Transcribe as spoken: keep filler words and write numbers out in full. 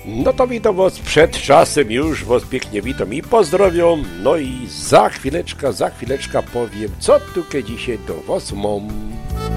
No to witam was przed czasem już, was pięknie witam i pozdrowiam. No i za chwileczkę, za chwileczkę powiem, co tutaj dzisiaj do was mam.